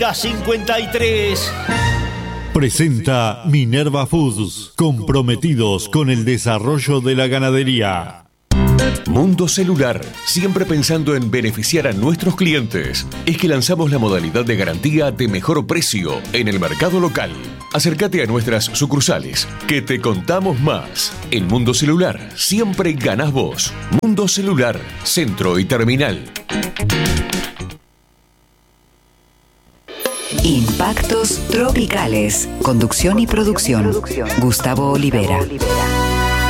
K53 presenta Minerva Foods, comprometidos con el desarrollo de la ganadería. Mundo Celular, siempre pensando en beneficiar a nuestros clientes, es que lanzamos la modalidad de garantía de mejor precio en el mercado local. Acércate a nuestras sucursales, que te contamos más. En Mundo Celular, siempre ganas vos. Mundo Celular, centro y terminal. Impactos tropicales. Conducción y producción. Gustavo Olivera.